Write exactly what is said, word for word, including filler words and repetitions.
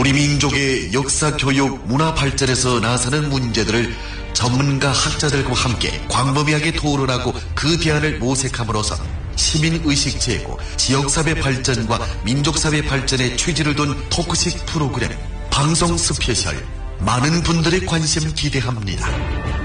우리 민족의 역사, 교육, 문화 발전에서 나서는 문제들을 전문가 학자들과 함께 광범위하게 토론하고 그 대안을 모색함으로써 시민의식 제고, 지역사회 발전과 민족사회 발전에 취지를 둔 토크식 프로그램 방송 스페셜, 많은 분들의 관심 기대합니다.